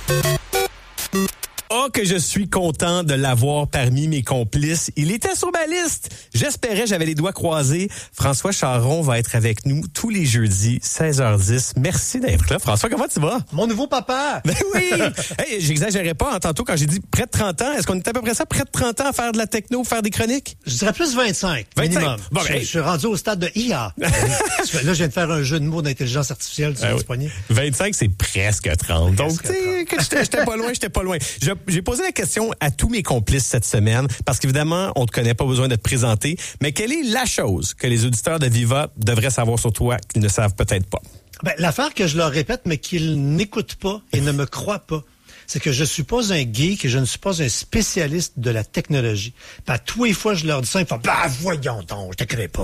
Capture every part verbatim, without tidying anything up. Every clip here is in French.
Oh, que je suis content de l'avoir parmi mes complices. Il était sur ma liste. J'espérais, j'avais les doigts croisés. François Charon va être avec nous tous les jeudis, seize heures dix. Merci d'être là. François, comment tu vas? Mon nouveau papa! Ben oui! Hey, j'exagérais pas hein, tantôt quand j'ai dit près de trente ans. Est-ce qu'on est à peu près ça, près de trente ans à faire de la techno, faire des chroniques? Je dirais plus vingt-cinq, vingt-cinq. minimum. Bon, je, hey. je suis rendu au stade de I A. Là, je viens de faire un jeu de mots d'intelligence artificielle sur Ah le oui. poignet. vingt-cinq, c'est presque trente. Presque Donc, tu sais, que j'étais j'étais pas loin, j'étais pas loin. Je- J'ai posé la question à tous mes complices cette semaine, parce qu'évidemment, on te connaît, pas besoin de te présenter, mais quelle est la chose que les auditeurs de Viva devraient savoir sur toi qu'ils ne savent peut-être pas? Ben, l'affaire que je leur répète, mais qu'ils n'écoutent pas et ne me croient pas, c'est que je suis pas un geek et je ne suis pas un spécialiste de la technologie. Puis à tous les fois, je leur dis ça, ils font « Bah, voyons donc, je te crée pas. »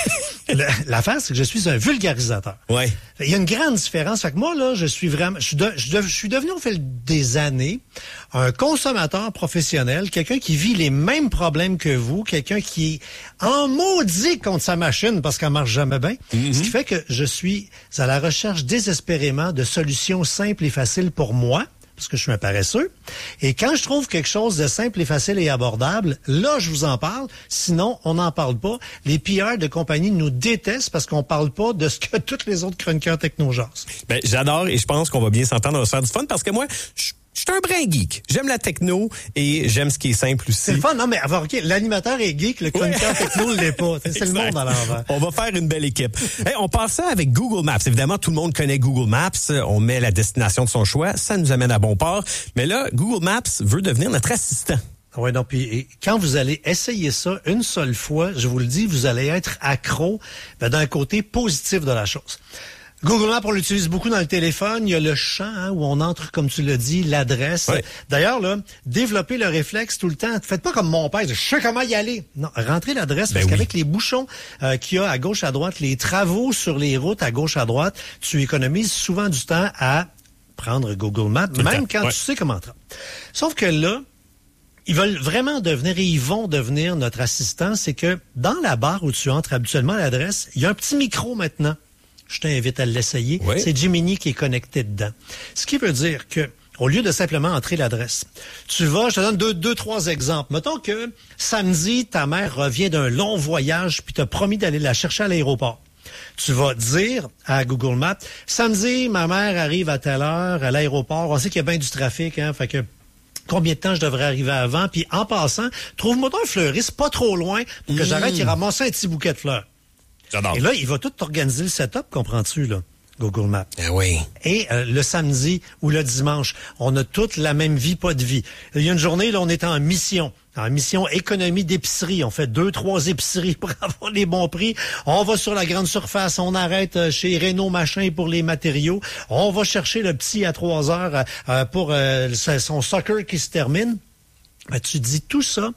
Le- L'affaire, c'est que je suis un vulgarisateur. Ouais. Il y a une grande différence. Fait que moi, là, je suis vraiment, je suis, de- je, de- je suis devenu au fil des années un consommateur professionnel, quelqu'un qui vit les mêmes problèmes que vous, quelqu'un qui est en maudit contre sa machine parce qu'elle marche jamais bien. Mm-hmm. Ce qui fait que je suis à la recherche désespérément de solutions simples et faciles pour moi, parce que je suis un paresseux. Et quand je trouve quelque chose de simple et facile et abordable, là, je vous en parle. Sinon, on n'en parle pas. Les P R de compagnie nous détestent parce qu'on parle pas de ce que tous les autres chroniqueurs techno jasent. Ben, j'adore et je pense qu'on va bien s'entendre, on va se faire du fun parce que moi, je je suis un brin geek. J'aime la techno et j'aime ce qui est simple aussi. C'est le fun, non, mais avoir, OK, l'animateur est geek, le chroniqueur ouais. techno ne l'est pas. C'est le monde à l'envers. On va faire une belle équipe. Hey, on passe ça avec Google Maps. Évidemment, tout le monde connaît Google Maps. On met la destination de son choix. Ça nous amène à bon port. Mais là, Google Maps veut devenir notre assistant. Oui, donc, puis et quand vous allez essayer ça une seule fois, je vous le dis, vous allez être accro ben, d'un côté positif de la chose. Google Maps, on l'utilise beaucoup dans le téléphone. Il y a le champ hein, où on entre, comme tu l'as dit, l'adresse. Oui. D'ailleurs, là, développez le réflexe tout le temps. Faites pas comme mon père, je sais comment y aller. Non, rentrez l'adresse Ben parce oui. qu'avec les bouchons euh, qu'il y a à gauche, à droite, les travaux sur les routes à gauche, à droite, tu économises souvent du temps à prendre Google Maps, Tout même temps, quand ouais. tu sais comment te rendre. Sauf que là, ils veulent vraiment devenir, et ils vont devenir notre assistant, c'est que dans la barre où tu entres habituellement à l'adresse, il y a un petit micro maintenant. Je t'invite à l'essayer. Oui. C'est Gemini qui est connecté dedans. Ce qui veut dire que, au lieu de simplement entrer l'adresse, tu vas, je te donne deux, deux, trois exemples. Mettons que samedi, ta mère revient d'un long voyage puis t'as promis d'aller la chercher à l'aéroport. Tu vas dire à Google Maps, samedi, ma mère arrive à telle heure à l'aéroport. On sait qu'il y a bien du trafic, hein, fait que combien de temps je devrais arriver avant? Puis en passant, trouve-moi un fleuriste pas trop loin pour que mmh. j'arrête et ramasse un petit bouquet de fleurs. J'adore. Et là, il va tout organiser le setup, comprends-tu, là, Google Maps. Ah oui. Et euh, le samedi ou le dimanche, on a toute la même vie, pas de vie. Il y a une journée, là, on est en mission. En mission économie d'épicerie. On fait deux, trois épiceries pour avoir les bons prix. On va sur la grande surface. On arrête chez Renault Machin pour les matériaux. On va chercher le petit à trois heures euh, pour euh, son soccer qui se termine. Ben, tu dis tout ça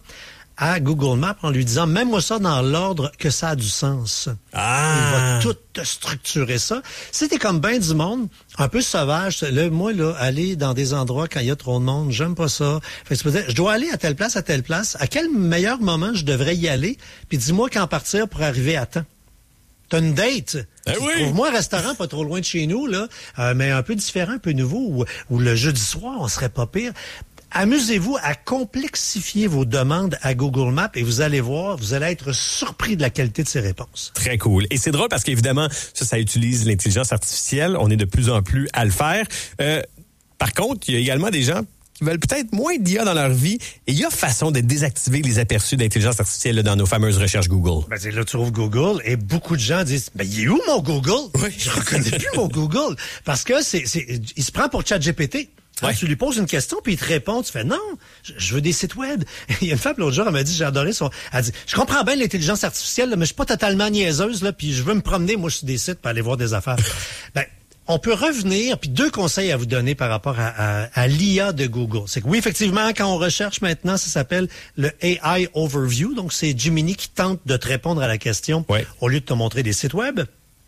à Google Maps en lui disant, mets-moi ça dans l'ordre que ça a du sens. Ah. Il va tout te structurer ça. C'était comme ben du monde, un peu sauvage. Là, moi, là, aller dans des endroits quand il y a trop de monde, j'aime pas ça. Fait que tu peux dire, je dois aller à telle place, à telle place. À quel meilleur moment je devrais y aller? Puis dis-moi quand partir pour arriver à temps. T'as une date. Eh oui. Trouve-moi un restaurant pas trop loin de chez nous, là, euh, mais un peu différent, un peu nouveau, où, où le jeudi soir, on serait pas pire. Amusez-vous à complexifier vos demandes à Google Maps et vous allez voir, vous allez être surpris de la qualité de ses réponses. Très cool. Et c'est drôle parce qu'évidemment, ça, ça utilise l'intelligence artificielle. On est de plus en plus à le faire. Euh, par contre, il y a également des gens qui veulent peut-être moins d'I A dans leur vie. Et il y a façon de désactiver les aperçus d'intelligence artificielle là, dans nos fameuses recherches Google. Ben, là, tu trouves Google et beaucoup de gens disent, ben, il est où mon Google? Oui. Je reconnais plus mon Google. Parce que c'est, c'est, il se prend pour ChatGPT. Ouais. Tu lui poses une question, puis il te répond, tu fais non, je, je veux des sites web. Il y a une femme l'autre jour, elle m'a dit, j'ai adoré son. Elle dit, je comprends bien l'intelligence artificielle, là, mais je suis pas totalement niaiseuse, là, puis je veux me promener, moi, sur des sites pour aller voir des affaires. Ben, on peut revenir, puis deux conseils à vous donner par rapport à, à, à l'I A de Google. C'est que oui, effectivement, quand on recherche maintenant, ça s'appelle le A I Overview. Donc, c'est Gemini qui tente de te répondre à la question ouais. au lieu de te montrer des sites web.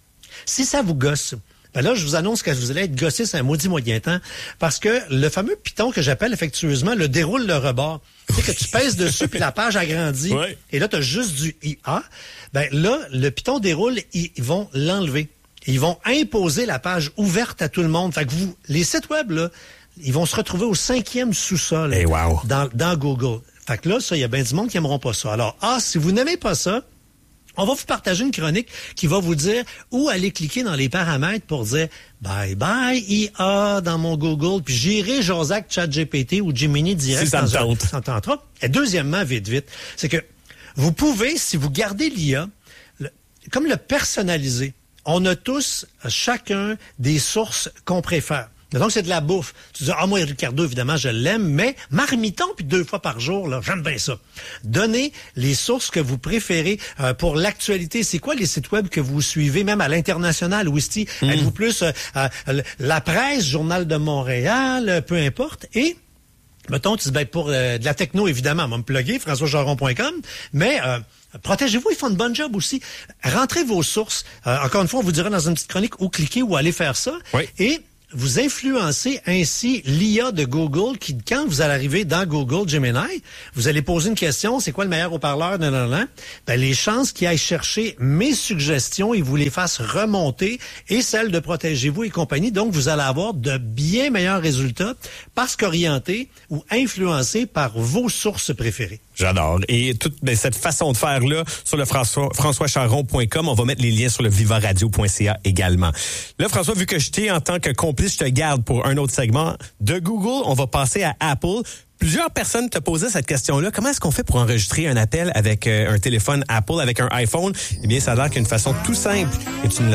Si ça vous gosse, ben là, je vous annonce que vous allez être gossé, c'est un maudit moyen temps, parce que le fameux Python que j'appelle affectueusement le déroule le rebord, tu sais que tu pèses dessus puis la page agrandit, ouais. et là, tu as juste du I A, ben là, le Python déroule, ils vont l'enlever. Ils vont imposer la page ouverte à tout le monde. Fait que vous, les sites web, là, ils vont se retrouver au cinquième sous-sol hey, wow. dans, dans Google. Fait que là, ça, il y a bien du monde qui n'aimeront pas ça. Alors, ah, si vous n'aimez pas ça, on va vous partager une chronique qui va vous dire où aller cliquer dans les paramètres pour dire bye bye I A dans mon Google, puis j'irai jaser avec ChatGPT ou Gemini direct. Si ça me tente. Ça tentera. Et deuxièmement, vite, vite, c'est que vous pouvez, si vous gardez l'I A, le, comme le personnaliser. On a tous, chacun, des sources qu'on préfère. Donc, c'est de la bouffe. Tu dis, ah, moi, Ricardo, évidemment, je l'aime, mais marmiton, puis deux fois par jour, là, j'aime bien ça. Donnez les sources que vous préférez euh, pour l'actualité. C'est quoi les sites web que vous suivez, même à l'international, Wisty? Mm. Êtes-vous plus euh, euh, la presse, Journal de Montréal, euh, peu importe. Et, mettons, tu dis, ben, pour euh, de la techno, évidemment, on va me plugger, françois charon point com, mais... Euh, protégez-vous, ils font une bonne job aussi. Rentrez vos sources. Euh, encore une fois, on vous dira dans une petite chronique où cliquer, où aller faire ça. Oui. Et vous influencez ainsi l'I A de Google qui, quand vous allez arriver dans Google Gemini, vous allez poser une question, c'est quoi le meilleur haut-parleur, nan, nan, nan. Ben, les chances qu'il aille chercher mes suggestions et vous les fasse remonter et celles de Protégez-vous et compagnie. Donc, vous allez avoir de bien meilleurs résultats parce qu'orientés ou influencés par vos sources préférées. J'adore. Et toute ben, cette façon de faire-là, sur le François, françois charon point com, on va mettre les liens sur le viva radio point c a également. Là, François, vu que je t'ai en tant que complice, je te garde pour un autre segment de Google. On va passer à Apple. Plusieurs personnes te posaient cette question-là. Comment est-ce qu'on fait pour enregistrer un appel avec euh, un téléphone Apple, avec un iPhone? Eh bien, ça a l'air qu'une façon tout simple est une